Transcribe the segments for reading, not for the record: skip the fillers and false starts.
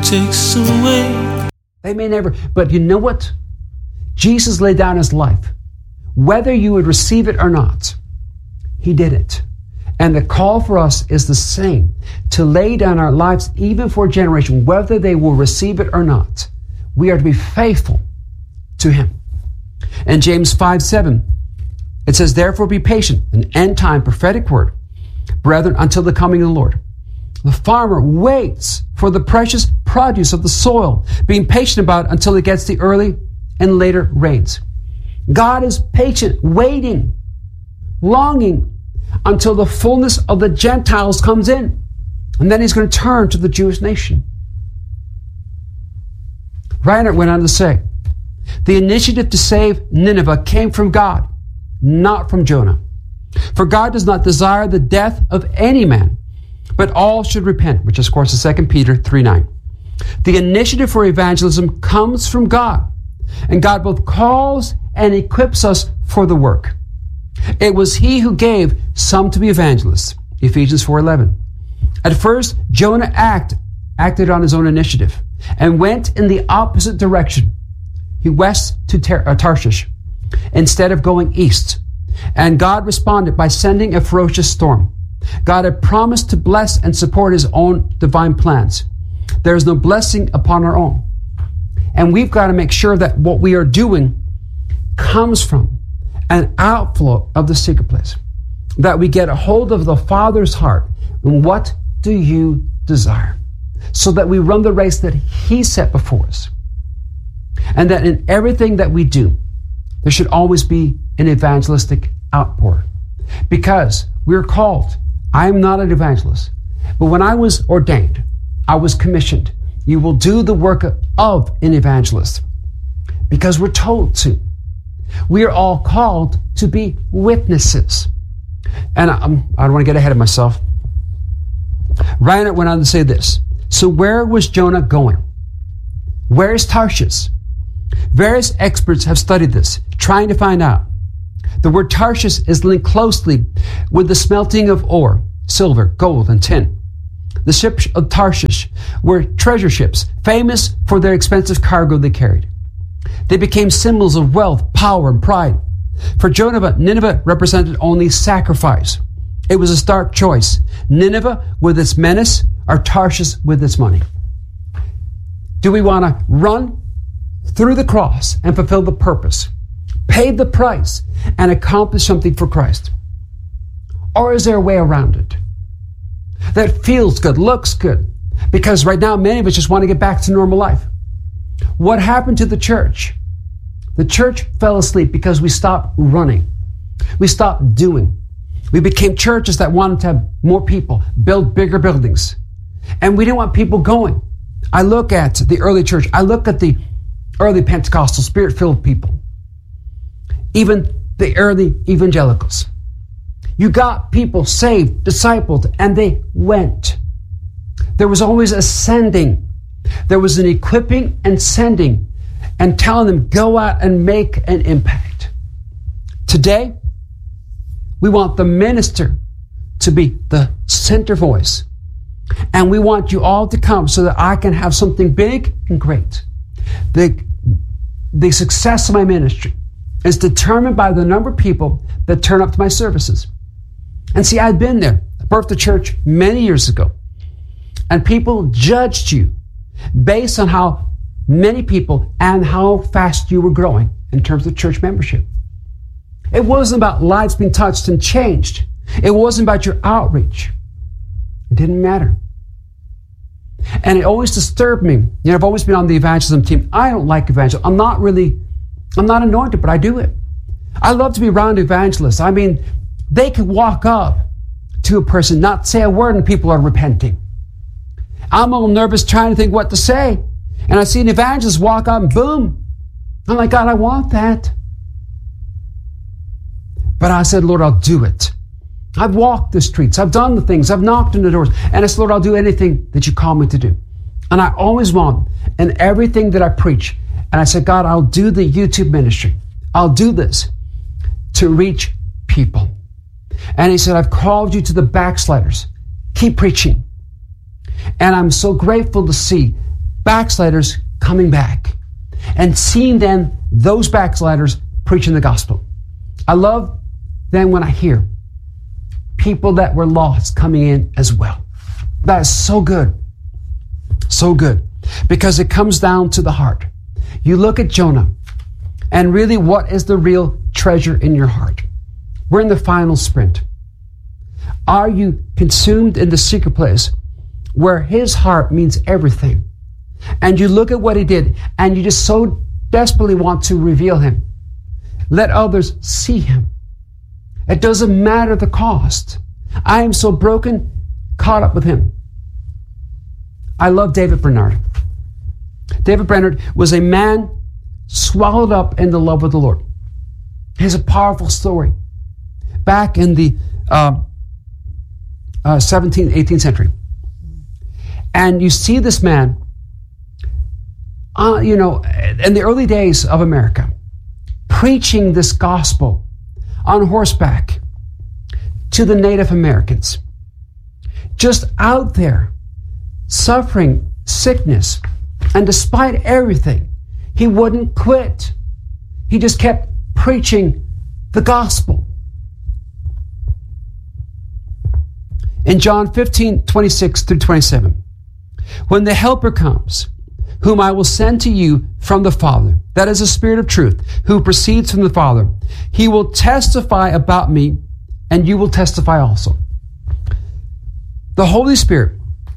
takes away. They may never, but you know what? Jesus laid down his life. Whether you would receive it or not, he did it. And the call for us is the same, to lay down our lives even for a generation, whether they will receive it or not. We are to be faithful to him. In James 5:7, it says, therefore be patient, an end time prophetic word, brethren, until the coming of the Lord. The farmer waits for the precious produce of the soil, being patient about it until it gets the early and later rains. God is patient, waiting, longing until the fullness of the Gentiles comes in. And then he's going to turn to the Jewish nation. Reinhard went on to say, the initiative to save Nineveh came from God, not from Jonah. For God does not desire the death of any man, but all should repent, which is, of course, is 2 Peter 3:9. The initiative for evangelism comes from God, and God both calls and equips us for the work. It was he who gave some to be evangelists, Ephesians 4:11. At first, Jonah acted on his own initiative and went in the opposite direction. He west to Tarshish instead of going east. And God responded by sending a ferocious storm. God had promised to bless and support his own divine plans. There is no blessing upon our own. And we've got to make sure that what we are doing comes from an outflow of the secret place. That we get a hold of the Father's heart. And what do you desire? So that we run the race that he set before us. And that in everything that we do, there should always be an evangelistic outpour. Because we're called. I am not an evangelist. But when I was ordained, I was commissioned. You will do the work of an evangelist. Because we're told to. We are all called to be witnesses. And I don't want to get ahead of myself. Reinhard went on to say this. So where was Jonah going? Where is Tarshish? Various experts have studied this, trying to find out. The word Tarshish is linked closely with the smelting of ore, silver, gold, and tin. The ships of Tarshish were treasure ships, famous for their expensive cargo they carried. They became symbols of wealth, power, and pride. For Jonah, Nineveh represented only sacrifice. It was a stark choice. Nineveh with its menace, or Tarshish with its money. Do we want to run through the cross and fulfill the purpose, pay the price, and accomplish something for Christ? Or is there a way around it that feels good, looks good? Because right now, many of us just want to get back to normal life. What happened to the church? The church fell asleep because we stopped running. We stopped doing. We became churches that wanted to have more people, build bigger buildings. And we didn't want people going. I look at the early church. I look at the early Pentecostal, Spirit-filled people. Even the early evangelicals. You got people saved, discipled, and they went. There was always a sending. There was an equipping and sending and telling them, go out and make an impact. Today, we want the minister to be the center voice. And we want you all to come so that I can have something big and great. The success of my ministry is determined by the number of people that turn up to my services. And see, I've been there. I birthed a church many years ago. And people judged you based on how many people and how fast you were growing in terms of church membership. It wasn't about lives being touched and changed. It wasn't about your outreach. It didn't matter. And it always disturbed me. You know, I've always been on the evangelism team. I don't like evangelism. I'm not anointed, but I do it. I love to be around evangelists. I mean, they could walk up to a person, not say a word, and people are repenting. I'm all nervous trying to think what to say. And I see an evangelist walk up and boom. I'm like, God, I want that. But I said, Lord, I'll do it. I've walked the streets. I've done the things. I've knocked on the doors. And I said, Lord, I'll do anything that you call me to do. And I always want, in everything that I preach. And I said, God, I'll do the YouTube ministry. I'll do this to reach people. And he said, I've called you to the backsliders. Keep preaching. And I'm so grateful to see backsliders coming back and seeing then those backsliders preaching the gospel. I love then when I hear people that were lost coming in as well. That is so good. So good. Because it comes down to the heart. You look at Jonah, and really, what is the real treasure in your heart? We're in the final sprint. Are you consumed in the secret place where his heart means everything? And you look at what he did, and you just so desperately want to reveal him. Let others see him. It doesn't matter the cost. I am so broken, caught up with him. I love David Bernard. David Bernard was a man swallowed up in the love of the Lord. It's a powerful story. Back in the 17th, 18th century. And you see this man, in the early days of America, preaching this gospel on horseback to the Native Americans. Just out there, suffering sickness. And despite everything, he wouldn't quit. He just kept preaching the gospel. In John 15:26 through 27, when the Helper comes, whom I will send to you from the Father, that is the Spirit of truth, who proceeds from the Father, he will testify about me, and you will testify also. The Holy Spirit,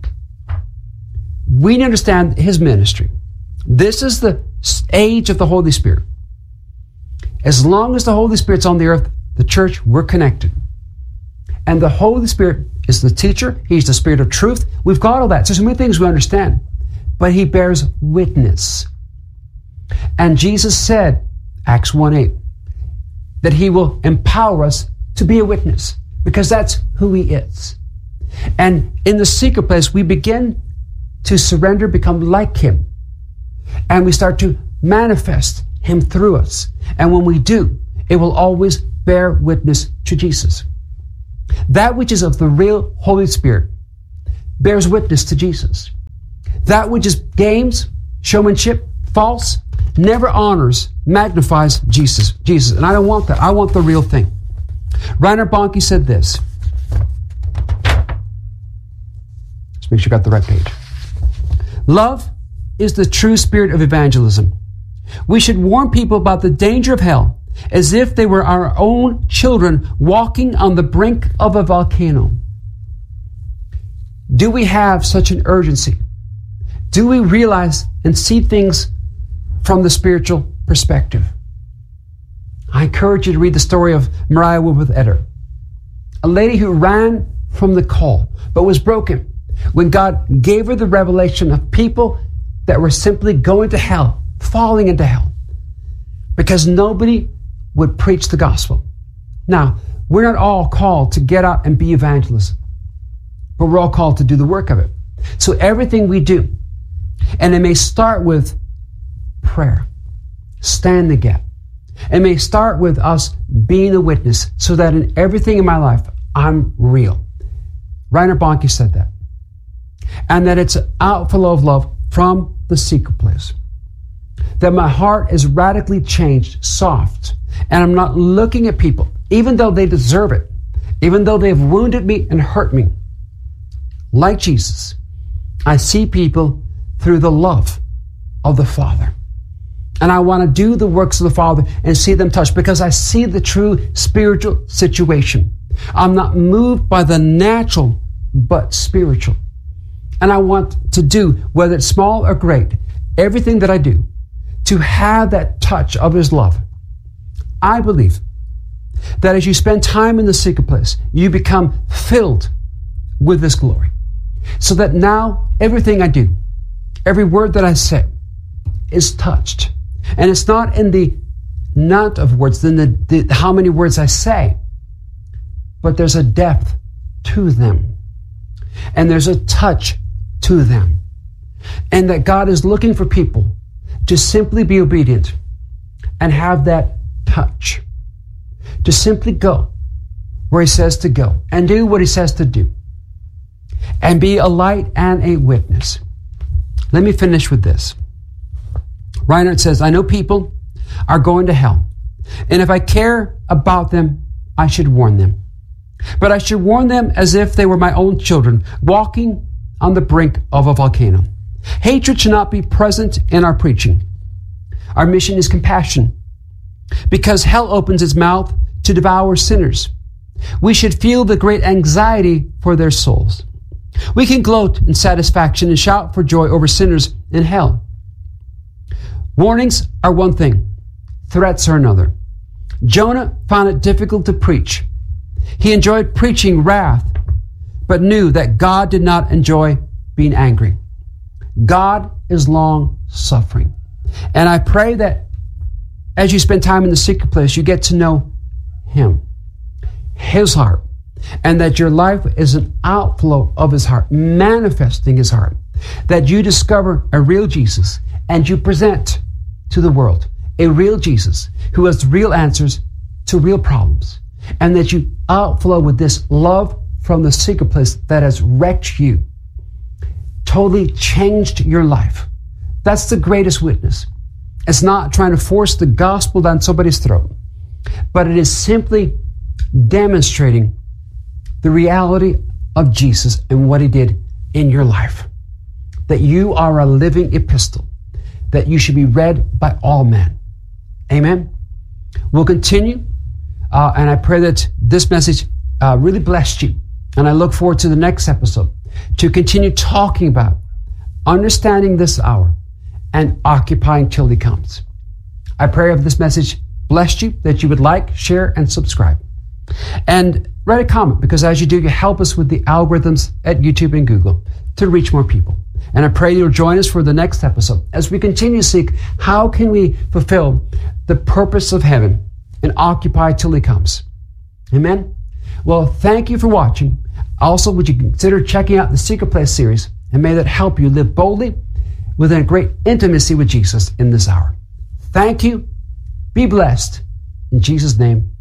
we need to understand his ministry. This is the age of the Holy Spirit. As long as the Holy Spirit's on the earth, the church, we're connected. And the Holy Spirit is the teacher. He's the Spirit of truth. We've got all that. So many things we understand. But he bears witness. And Jesus said, Acts 1:8, that he will empower us to be a witness, because that's who he is. And in the secret place, we begin to surrender, become like him. And we start to manifest him through us. And when we do, it will always bear witness to Jesus. That which is of the real Holy Spirit bears witness to Jesus. That which is games, showmanship, false, never honors, magnifies Jesus. And I don't want that. I want the real thing. Reinhard Bonnke said this. Let's make sure I got the right page. Love is the true spirit of evangelism. We should warn people about the danger of hell as if they were our own children walking on the brink of a volcano. Do we have such an urgency? Do we realize and see things from the spiritual perspective? I encourage you to read the story of Maria Woodworth Etter, a lady who ran from the call but was broken when God gave her the revelation of people that were simply going to hell, falling into hell, because nobody would preach the gospel. Now, we're not all called to get out and be evangelists, but we're all called to do the work of it. So everything we do, and it may start with prayer, stand the gap. It may start with us being a witness so that in everything in my life, I'm real. Reinhard Bonnke said that. And that it's an outflow of love from the secret place. That my heart is radically changed, soft, and I'm not looking at people, even though they deserve it, even though they've wounded me and hurt me. Like Jesus, I see people through the love of the Father. And I want to do the works of the Father and see them touched, because I see the true spiritual situation. I'm not moved by the natural, but spiritual. And I want to do, whether it's small or great, everything that I do, to have that touch of his love. I believe that as you spend time in the secret place, you become filled with this glory. So that now everything I do, every word that I say, is touched. And it's not in the amount of words, than the how many words I say, but there's a depth to them. And there's a touch to them. And that God is looking for people to simply be obedient and have that touch. To simply go where he says to go and do what he says to do. And be a light and a witness. Let me finish with this. Reinhard says, I know people are going to hell, and if I care about them, I should warn them. But I should warn them as if they were my own children, walking on the brink of a volcano. Hatred should not be present in our preaching. Our mission is compassion, because hell opens its mouth to devour sinners. We should feel the great anxiety for their souls. We can gloat in satisfaction and shout for joy over sinners in hell. Warnings are one thing, threats are another. Jonah found it difficult to preach. He enjoyed preaching wrath, but knew that God did not enjoy being angry. God is long-suffering. And I pray that as you spend time in the secret place, you get to know Him, His heart, and that your life is an outflow of His heart, manifesting His heart, that you discover a real Jesus and you present to the world a real Jesus who has real answers to real problems, and that you outflow with this love from the secret place that has wrecked you, totally changed your life. That's the greatest witness. It's not trying to force the gospel down somebody's throat, but it is simply demonstrating the reality of Jesus and what He did in your life. That you are a living epistle, that you should be read by all men. Amen. We'll continue, and I pray that this message really blessed you. And I look forward to the next episode to continue talking about understanding this hour and occupying till He comes. I pray if this message blessed you, that you would like, share, and subscribe. And write a comment, because as you do, you help us with the algorithms at YouTube and Google to reach more people. And I pray you'll join us for the next episode as we continue to seek how can we fulfill the purpose of heaven and occupy till He comes. Amen. Well, thank you for watching. Also, would you consider checking out the Secret Place series, and may that help you live boldly within great intimacy with Jesus in this hour. Thank you. Be blessed. In Jesus' name,